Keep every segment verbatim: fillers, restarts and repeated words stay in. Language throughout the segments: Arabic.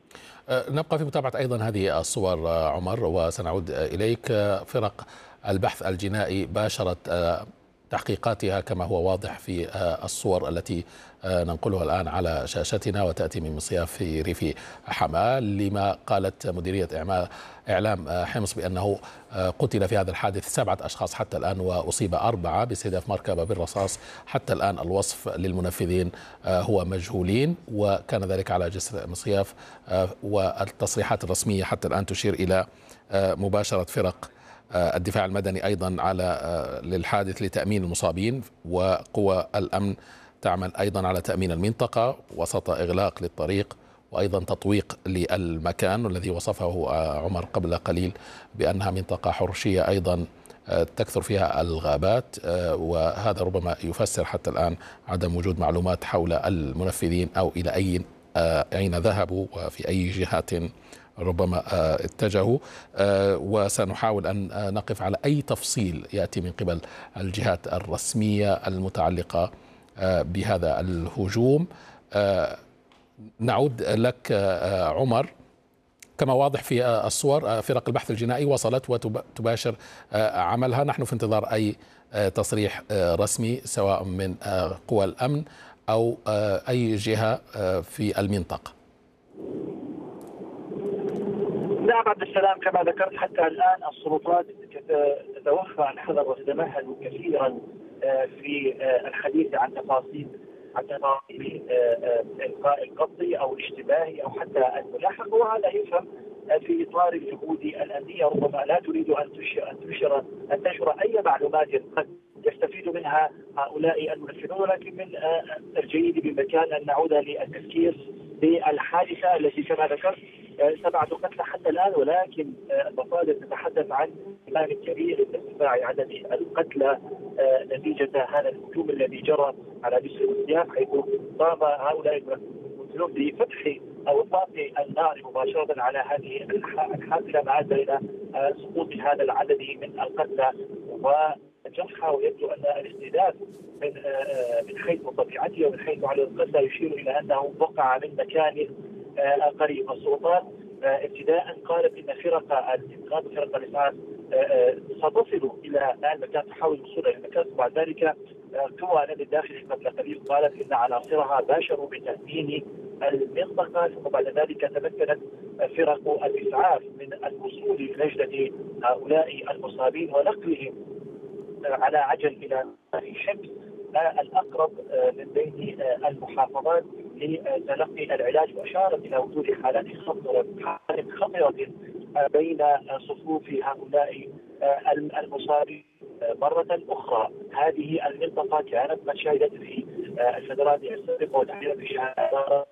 نبقى في متابعة أيضا هذه الصور عمر، وسنعود إليك. فرق البحث الجنائي باشرت تحقيقاتها كما هو واضح في الصور التي ننقلها الآن على شاشتنا، وتأتي من مصياف في ريف حماة، لما قالت مديرية إعلام حمص بأنه قتل في هذا الحادث سبعة أشخاص حتى الآن، وأصيب أربعة باستهداف مركبة بالرصاص. حتى الآن الوصف للمنفذين هو مجهولين، وكان ذلك على جسر مصياف، والتصريحات الرسمية حتى الآن تشير إلى مباشرة فرق الدفاع المدني أيضا على للحادث لتأمين المصابين، وقوى الأمن تعمل أيضا على تأمين المنطقة وسط إغلاق للطريق، وأيضا تطويق للمكان الذي وصفه عمر قبل قليل بأنها منطقة حرشية أيضا تكثر فيها الغابات، وهذا ربما يفسر حتى الآن عدم وجود معلومات حول المنفذين أو إلى أي أين ذهبوا وفي أي جهات ربما اتجهوا. وسنحاول أن نقف على أي تفصيل يأتي من قبل الجهات الرسمية المتعلقة بهذا الهجوم. نعود لك عمر. كما واضح في الصور، فرق البحث الجنائي وصلت وتباشر عملها. نحن في انتظار أي تصريح رسمي سواء من قوى الأمن أو أي جهة في المنطقة. نعم عبد السلام، كما ذكرت حتى الآن السلطات تتوخى عن حذر وتتمهل كثيرا في الحديث عن تفاصيل عن تفاصيل إلقاء القبض أو الاشتباهي أو حتى الملاحق، وهذا يفهم في إطار الجهود الأمنية. ربما لا تريد أن تنشر أن تنشر أن تنشر أي معلومات قد يستفيد منها هؤلاء المنفذون، ولكن من الجيد بمكان أن نعود للتفكير بالحادثة التي كما ذكرت سبعة قتلى حتى الآن، ولكن المصادر تتحدث عن احتمال كبير لارتفاع عدد القتلى نتيجة هذا الهجوم الذي جرى على جسر مصياف، حيث قام هؤلاء المنفذون بفتح أو إطلاق النار مباشرة على هذه الحافلة، ما أدى إلى سقوط هذا العدد من القتلى والجرحى. ويبدو أن الاستهداف من من حيث طبيعته ومن حيث عدد القتلى يشير إلى أنه وقع من مكان قريب. السلطات ابتداء قالت ان فرق الانقاذ وفرق الاسعاف ستصل الى المكان، تحاول الوصول الى المكان. وبعد ذلك قوى الامن الداخلي قبل قليل قالت ان عناصرها باشروا بتامين المنطقه، ثم بعد ذلك تمكنت فرق الاسعاف من الوصول لنجده هؤلاء المصابين ونقلهم على عجل الى حمص الأقرب من بين المحافظات لتلقي العلاج. وأشارت إلى وجود حالات خطرة خطرة بين صفوف هؤلاء المصابين. مرة أخرى هذه المنطقة كانت قد شهدت في الفترات السابقة وتحديدا في شهر.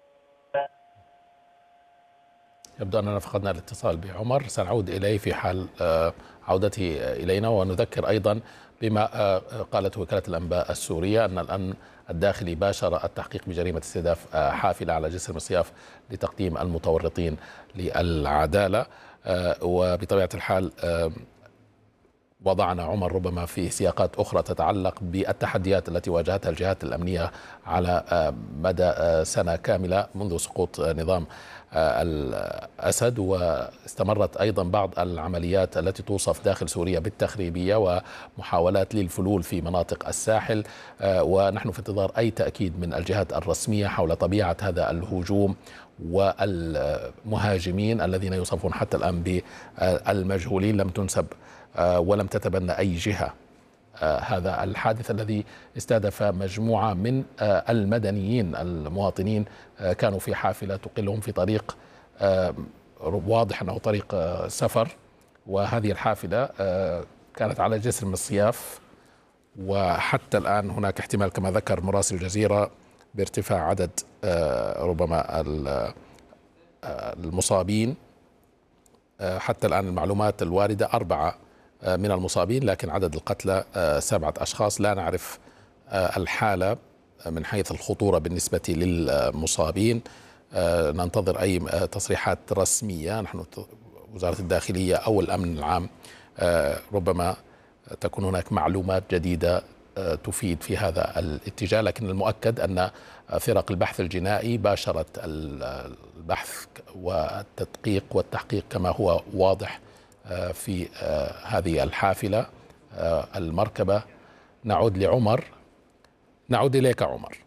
يبدو أننا فقدنا الاتصال بعمر، سنعود إليه في حال عودته إلينا. ونذكر أيضا بما قالت وكالة الأنباء السورية أن الأمن الداخلي باشر التحقيق بجريمة استهداف حافلة على جسر مصياف لتقديم المتورطين للعدالة. وبطبيعة الحال وضعنا عمر ربما في سياقات أخرى تتعلق بالتحديات التي واجهتها الجهات الأمنية على مدى سنة كاملة منذ سقوط نظام الأسد، واستمرت أيضا بعض العمليات التي توصف داخل سوريا بالتخريبية ومحاولات للفلول في مناطق الساحل. ونحن في انتظار أي تأكيد من الجهات الرسمية حول طبيعة هذا الهجوم والمهاجمين الذين يوصفون حتى الآن بالمجهولين. لم تنسب ولم تتبنى أي جهة هذا الحادث الذي استهدف مجموعة من المدنيين المواطنين كانوا في حافلة تقلهم في طريق واضح أنه طريق سفر، وهذه الحافلة كانت على جسر مصياف. وحتى الآن هناك احتمال كما ذكر مراسل الجزيرة بارتفاع عدد ربما المصابين. حتى الآن المعلومات الواردة أربعة من المصابين، لكن عدد القتلى سبعة أشخاص. لا نعرف الحالة من حيث الخطورة بالنسبة للمصابين. ننتظر أي تصريحات رسمية. نحن وزارة الداخلية أو الأمن العام ربما تكون هناك معلومات جديدة تفيد في هذا الاتجاه، لكن المؤكد أن فرق البحث الجنائي باشرت البحث والتدقيق والتحقيق كما هو واضح في هذه الحافلة المركبة. نعود لعمر. نعود إليك عمر.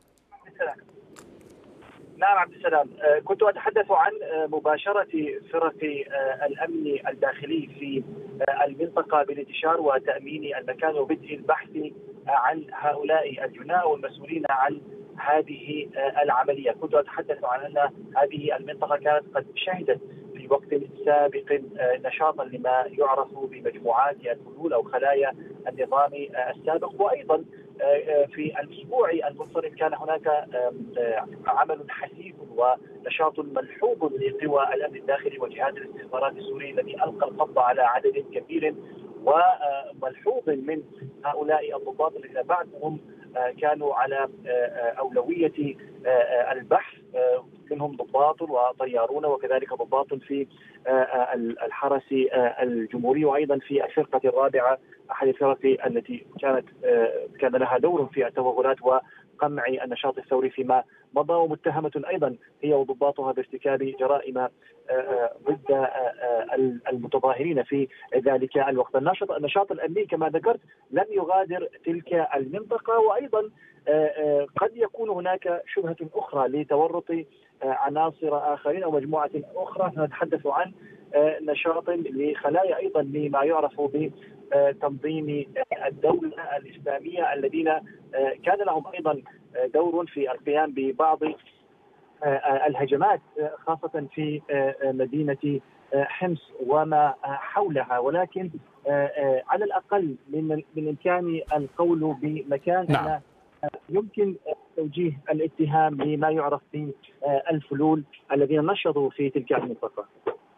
نعم عبد السلام، كنت أتحدث عن مباشرة فرق الأمن الداخلي في المنطقة بالانتشار وتأمين المكان وبدء البحث عن هؤلاء الجناة والمسؤولين عن هذه العملية. كنت أتحدث عن أن هذه المنطقة كانت قد شهدت في وقت سابق نشاطا لما يعرف بمجموعات الفلول أو خلايا النظام السابق، وأيضا في الأسبوع المنصرم كان هناك عمل حثيث ونشاط ملحوظ لقوى الأمن الداخلي وجهاز الاستخبارات السوري الذي ألقى القبض على عدد كبير وملحوظ من هؤلاء الضباط الذين بعضهم كانوا على أولوية البحث، منهم ضباط وطيارون وكذلك ضباط في الحرس الجمهوري وأيضا في الفرقة الرابعة أحد الفرق التي كانت كان لها دور في التوغلات وقمع النشاط الثوري فيما مضى، ومتهمة أيضا هي وضباطها بارتكاب جرائم ضد المتظاهرين في ذلك الوقت. النشاط النشاط الأمني كما ذكرت لم يغادر تلك المنطقة، وأيضا قد يكون هناك شبهة أخرى لتورط عناصر آخرين أو مجموعة أخرى. نتحدث عن نشاط لخلايا أيضا لما يعرف بتنظيم الدولة الإسلامية الذين كان لهم أيضا دور في القيام ببعض الهجمات خاصة في مدينة حمص وما حولها، ولكن على الأقل من الإمكان القول بمكان نعم. يمكن توجيه الاتهام لما يعرف بالفلول الذين نشطوا في تلك المنطقة.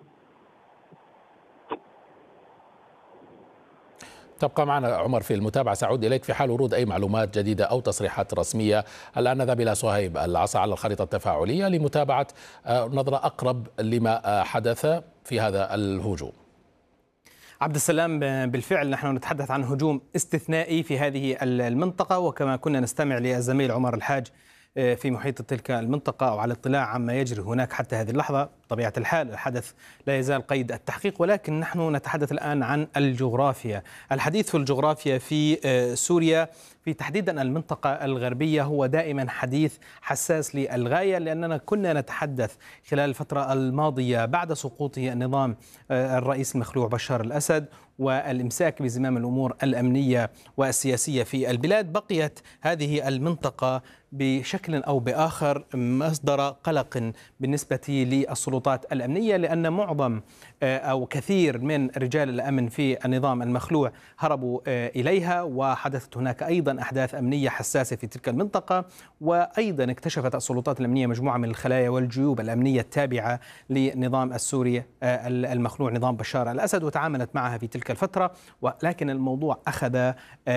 تبقى معنا عمر في المتابعة. سأعود إليك في حال ورود أي معلومات جديدة أو تصريحات رسمية. الآن نذهب إلى صهيب العصا على الخريطة التفاعلية لمتابعة نظرة أقرب لما حدث في هذا الهجوم. عبد السلام، بالفعل نحن نتحدث عن هجوم استثنائي في هذه المنطقة، وكما كنا نستمع للزميل عمر الحاج في محيط تلك المنطقة أو على اطلاع عما يجري هناك حتى هذه اللحظة. بطبيعة الحال الحدث لا يزال قيد التحقيق، ولكن نحن نتحدث الآن عن الجغرافيا. الحديث في الجغرافيا في سوريا في تحديدا المنطقة الغربية هو دائما حديث حساس للغاية، لأننا كنا نتحدث خلال الفترة الماضية بعد سقوط النظام الرئيس المخلوع بشار الأسد والإمساك بزمام الأمور الأمنية والسياسية في البلاد، بقيت هذه المنطقة بشكل أو بآخر مصدر قلق بالنسبة للسلطات الأمنية، لأن معظم أو كثير من رجال الأمن في النظام المخلوع هربوا إليها، وحدثت هناك أيضا أحداث أمنية حساسة في تلك المنطقة، وأيضا اكتشفت السلطات الأمنية مجموعة من الخلايا والجيوب الأمنية التابعة لنظام السوري المخلوع نظام بشار الأسد، وتعاملت معها في تلك الفترة. ولكن الموضوع أخذ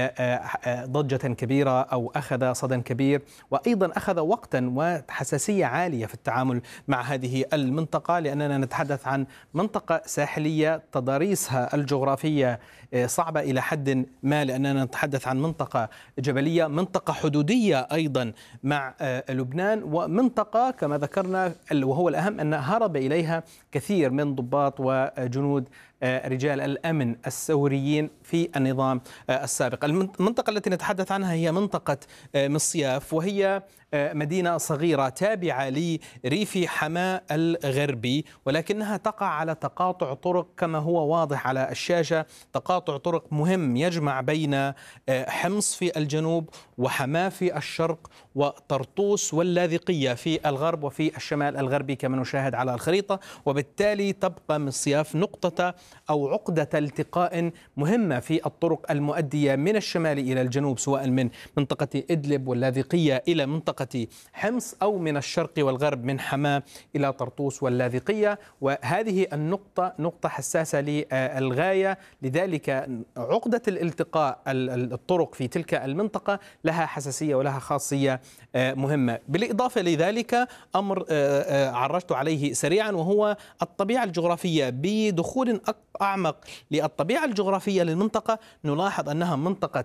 ضجة كبيرة أو أخذ صدى كبير، وأيضا أخذ وقتا وحساسية عالية في التعامل مع هذه المنطقة، لأننا نتحدث عن منطقة ساحلية تضاريسها الجغرافية صعبة إلى حد ما، لأننا نتحدث عن منطقة جبلية، منطقة حدودية أيضا مع لبنان، ومنطقة كما ذكرنا وهو الأهم أن هرب إليها كثير من ضباط وجنود رجال الأمن السوريين في النظام السابق. المنطقة التي نتحدث عنها هي منطقة مصياف، وهي مدينة صغيرة تابعة لريف حماة الغربي، ولكنها تقع على تقاطع طرق كما هو واضح على الشاشة، تقاطع طرق مهم يجمع بين حمص في الجنوب وحماة في الشرق وطرطوس واللاذقية في الغرب وفي الشمال الغربي كما نشاهد على الخريطة. وبالتالي تبقى مصياف نقطة أو عقدة التقاء مهمة في الطرق المؤدية من الشمال إلى الجنوب، سواء من منطقة إدلب واللاذقية إلى منطقة حمص أو من الشرق والغرب من حماة إلى طرطوس واللاذقية. وهذه النقطة نقطة حساسة للغاية، لذلك عقدة الالتقاء الطرق في تلك المنطقة لها حساسية ولها خاصية مهمة. بالإضافة لذلك أمر عرجت عليه سريعا، وهو الطبيعة الجغرافية. بدخول أعمق للطبيعة الجغرافية للمنطقة نلاحظ أنها منطقة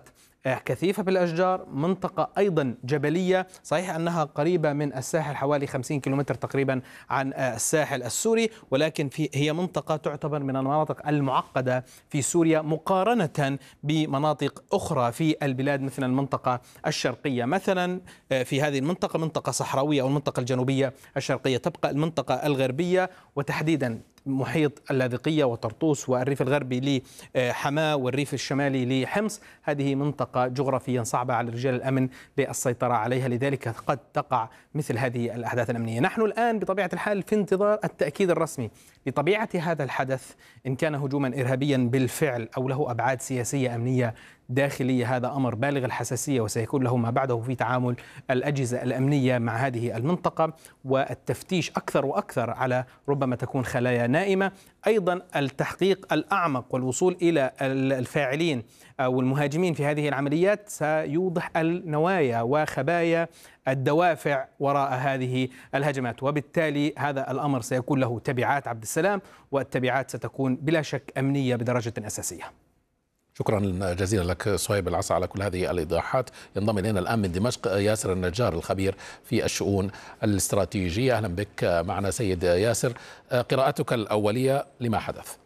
كثيفة بالأشجار، منطقة أيضا جبلية، صحيح أنها قريبة من الساحل حوالي خمسين كيلومتر تقريبا عن الساحل السوري، ولكن في هي منطقة تعتبر من المناطق المعقدة في سوريا مقارنة بمناطق أخرى في البلاد مثل المنطقة الشرقية. مثلا في هذه المنطقة منطقة صحراوية أو المنطقة الجنوبية الشرقية، تبقى المنطقة الغربية وتحديدا محيط اللاذقية وطرطوس والريف الغربي لحماة والريف الشمالي لحمص. هذه منطقة جغرافيا صعبة على رجال الأمن للسيطرة عليها، لذلك قد تقع مثل هذه الأحداث الأمنية. نحن الآن بطبيعة الحال في انتظار التأكيد الرسمي لطبيعة هذا الحدث، إن كان هجوما إرهابيا بالفعل أو له أبعاد سياسية أمنية داخلية. هذا أمر بالغ الحساسية وسيكون له ما بعده في تعامل الأجهزة الأمنية مع هذه المنطقة والتفتيش أكثر وأكثر على ربما تكون خلايا نائمة. أيضا التحقيق الأعمق والوصول إلى الفاعلين أو المهاجمين في هذه العمليات سيوضح النوايا وخبايا الدوافع وراء هذه الهجمات، وبالتالي هذا الأمر سيكون له تبعات عبد السلام، والتبعات ستكون بلا شك أمنية بدرجة أساسية. شكرا جزيلا لك صهيب العصا على كل هذه الإيضاحات. ينضم إلينا الآن من دمشق ياسر النجار الخبير في الشؤون الاستراتيجية. أهلا بك معنا سيد ياسر، قراءتك الأولية لما حدث؟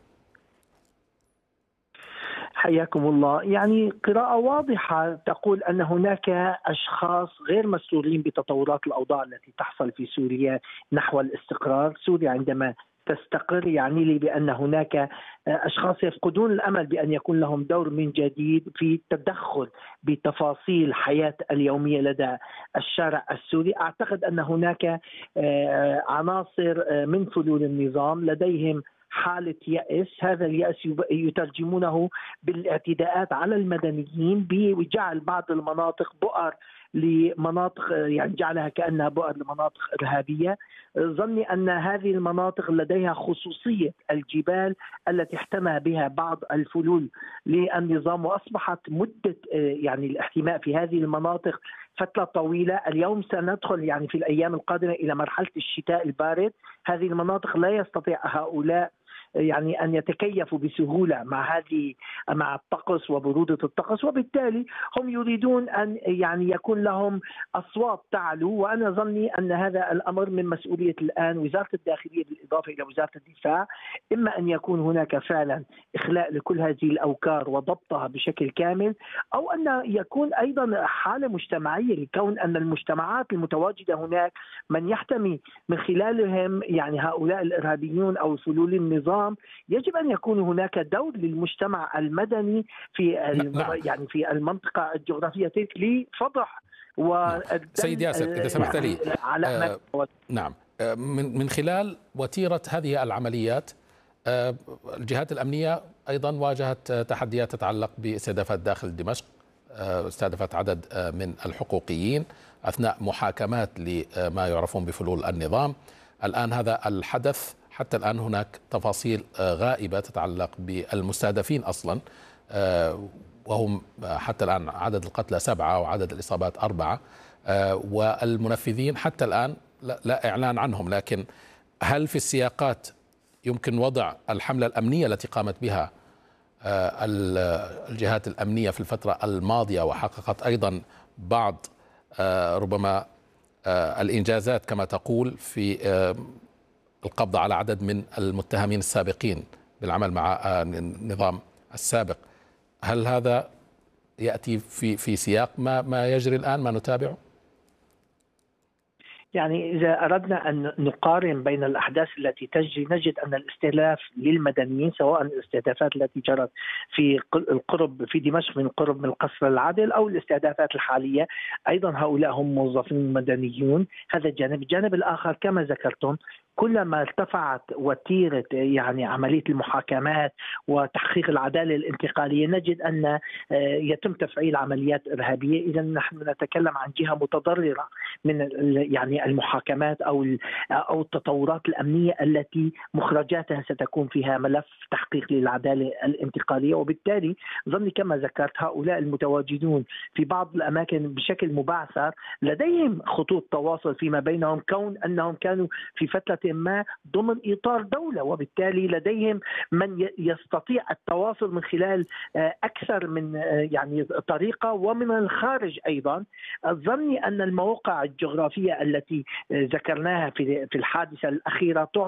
حياكم الله. يعني قراءة واضحة تقول أن هناك أشخاص غير مسؤولين بتطورات الأوضاع التي تحصل في سوريا نحو الاستقرار. سوريا عندما تستقر يعني لي بأن هناك أشخاص يفقدون الأمل بأن يكون لهم دور من جديد في التدخل بتفاصيل الحياة اليومية لدى الشارع السوري. أعتقد أن هناك عناصر من فلول النظام لديهم حالة يأس، هذا اليأس يترجمونه بالاعتداءات على المدنيين بجعل بعض المناطق بؤر لمناطق، يعني جعلها كأنها بؤر لمناطق إرهابية. ظني أن هذه المناطق لديها خصوصية الجبال التي احتمى بها بعض الفلول للنظام، وأصبحت مدة يعني الاحتماء في هذه المناطق فترة طويلة. اليوم سندخل يعني في الأيام القادمة إلى مرحلة الشتاء البارد. هذه المناطق لا يستطيع هؤلاء يعني أن يتكيفوا بسهولة مع هذه مع الطقس وبرودة الطقس، وبالتالي هم يريدون أن يعني يكون لهم أصوات تعلو. وأنا ظني أن هذا الأمر من مسؤولية الآن وزارة الداخلية بالإضافة إلى وزارة الدفاع، إما أن يكون هناك فعلا إخلاء لكل هذه الأوكار وضبطها بشكل كامل، أو أن يكون أيضا حالة مجتمعية لكون أن المجتمعات المتواجدة هناك من يحتمي من خلالهم يعني هؤلاء الإرهابيون أو فلول النظام، يجب أن يكون هناك دور للمجتمع المدني في يعني في المنطقة الجغرافية تلك لفضح و سيد ياسر إذا سمحت لي آه نعم من من خلال وتيرة هذه العمليات آه الجهات الأمنية أيضا واجهت تحديات تتعلق باستهدافات داخل دمشق، آه استهدفت عدد آه من الحقوقيين أثناء محاكمات لما يعرفون بفلول النظام. الآن هذا الحدث حتى الآن هناك تفاصيل غائبة تتعلق بالمستهدفين أصلا، وهم حتى الآن عدد القتلى سبعة وعدد الإصابات أربعة، والمنفذين حتى الآن لا إعلان عنهم. لكن هل في السياقات يمكن وضع الحملة الأمنية التي قامت بها الجهات الأمنية في الفترة الماضية وحققت أيضا بعض ربما الإنجازات كما تقول في القبض على عدد من المتهمين السابقين بالعمل مع النظام السابق، هل هذا يأتي في في سياق ما ما يجري الآن ما نتابعه؟ يعني إذا أردنا أن نقارن بين الأحداث التي تجري نجد أن الاستهداف للمدنيين سواء الاستهدافات التي جرت في القرب في دمشق من قرب من القصر العادل أو الاستهدافات الحالية أيضا هؤلاء هم موظفين مدنيون. هذا الجانب. الجانب الآخر كما ذكرتم كلما ارتفعت وتيرة يعني عملية المحاكمات وتحقيق العدالة الانتقالية نجد أن يتم تفعيل عمليات إرهابية. إذا نحن نتكلم عن جهة متضررة من يعني المحاكمات أو أو التطورات الأمنية التي مخرجاتها ستكون فيها ملف تحقيق للعدالة الانتقالية. وبالتالي ظني كما ذكرت هؤلاء المتواجدون في بعض الأماكن بشكل مبعثر لديهم خطوط تواصل فيما بينهم، كون أنهم كانوا في فترة ما ضمن إطار دولة، وبالتالي لديهم من يستطيع التواصل من خلال أكثر من يعني طريقة ومن الخارج أيضا. ظني أن المواقع الجغرافية التي ذكرناها في الحادثة الأخيرة